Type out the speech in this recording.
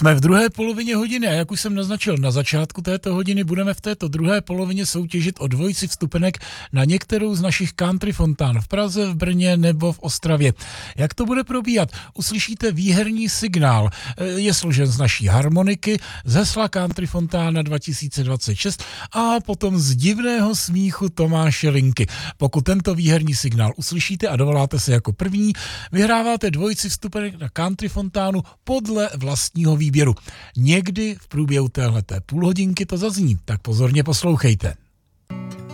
Jsme v druhé polovině hodiny a jak už jsem naznačil na začátku této hodiny, budeme v této druhé polovině soutěžit o dvojici vstupenek na některou z našich country fontán v Praze, v Brně nebo v Ostravě. Jak to bude probíhat? Uslyšíte výherní signál. Je složen z naší harmoniky, z hesla Country Fontána 2026 a potom z divného smíchu Tomáše Linky. Pokud tento výherní signál uslyšíte a dovoláte se jako první, vyhráváte dvojici vstupenek na Country Fontánu podle vlastního výběru. Někdy v průběhu téhleté půlhodinky to zazní, tak pozorně poslouchejte.